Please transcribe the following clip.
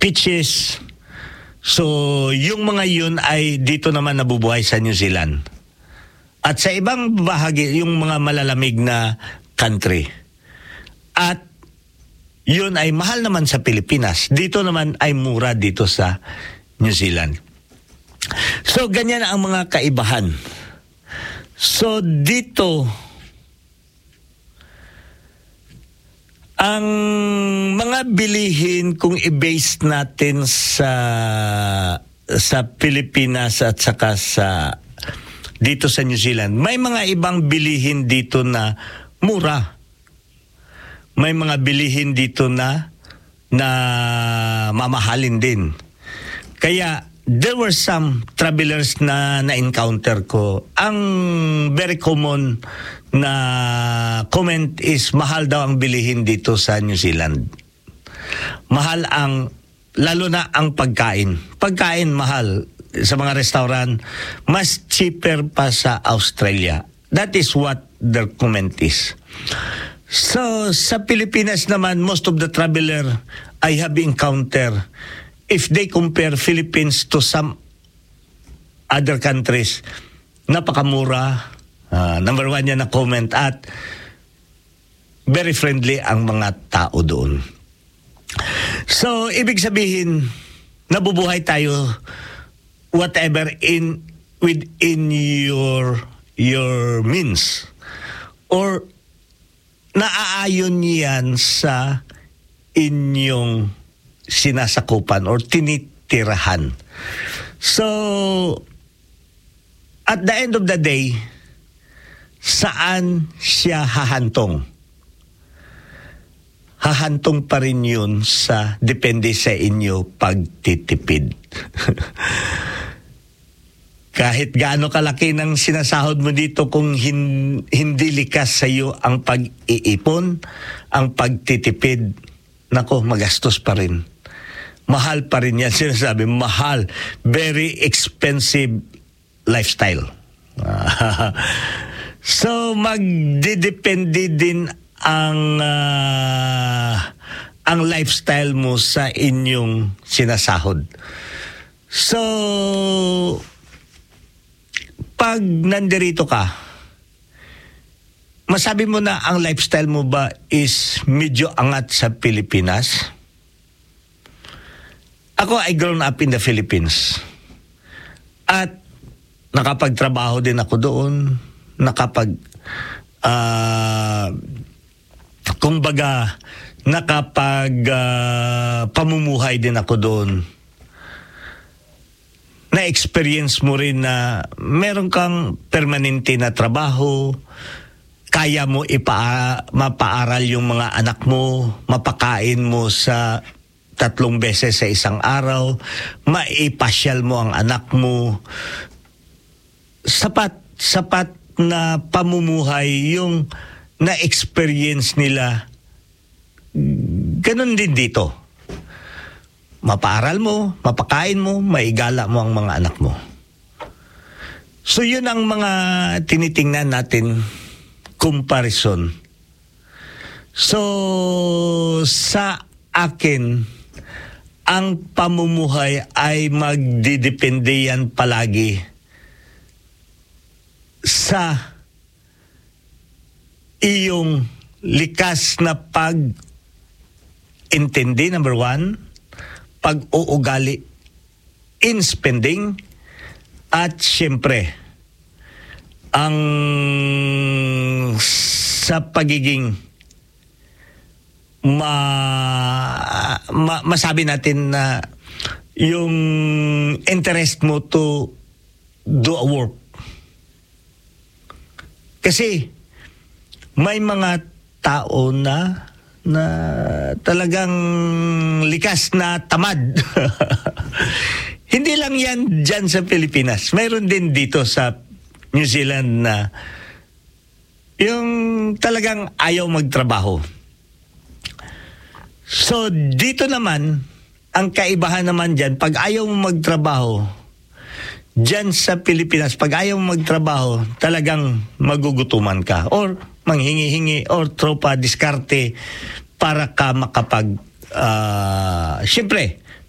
peaches. So, yung mga yun ay dito naman nabubuhay sa New Zealand. At sa ibang bahagi, yung mga malalamig na country. At yun ay mahal naman sa Pilipinas. Dito naman ay mura dito sa New Zealand. So, ganyan ang mga kaibahan. So, dito, ang mga bilihin kung i-base natin sa Pilipinas at saka dito sa New Zealand, may mga ibang bilihin dito na mura. May mga bilihin dito na mamahalin din. Kaya there were some travelers na na-encounter ko. Ang very common na comment is mahal daw ang bilihin dito sa New Zealand. Mahal lalo na ang pagkain. Pagkain mahal sa mga restaurant, mas cheaper pa sa Australia. That is what their comment is. So, sa Pilipinas naman, most of the traveler I have encountered, if they compare Philippines to some other countries, napakamura. Number one yan na comment at very friendly ang mga tao doon. So, ibig sabihin, nabubuhay tayo whatever within your means. Or naaayon yan sa inyong sinasakupan or tinitirahan. So, at the end of the day, saan siya hahantong? Hahantong pa rin yun depende sa inyo pagtitipid. Kahit gaano kalaki ng sinasahod mo dito kung hindi likas sa iyo ang pag-iipon, ang pagtitipid, nako, magastos pa rin. Mahal pa rin yan. Sinasabi, mahal. Very expensive lifestyle. So, magdidepende din ang lifestyle mo sa inyong sinasahod. So, pag nandirito ka, masabi mo na ang lifestyle mo ba is medyo angat sa Pilipinas? Ako, I grown up in the Philippines. At nakapagtrabaho din ako doon. Pamumuhay din ako doon. Na-experience mo rin na meron kang permanente na trabaho, kaya mo mapaaral yung mga anak mo, mapakain mo sa 3 beses sa isang araw, maipasyal mo ang anak mo. Sapat na pamumuhay yung na-experience nila. Ganun din dito. Mapaaral mo, mapakain mo, maigala mo ang mga anak mo. So yun ang mga tinitingnan natin, comparison. So sa akin, ang pamumuhay ay magdidepende yan palagi sa iyong likas na pag-intindi, number 1, pag-uugali in spending, at syempre, ang sa pagiging masabi natin na yung interest mo to do a work. Kasi may mga tao na talagang likas na tamad. Hindi lang yan dyan sa Pilipinas. Mayroon din dito sa New Zealand na yung talagang ayaw magtrabaho. So dito naman, ang kaibahan naman dyan, pag ayaw mo magtrabaho, dyan sa Pilipinas, pag ayaw mo magtrabaho, talagang magugutuman ka. Or manghingi-hingi, or tropa, diskarte, para ka makapag... Siyempre,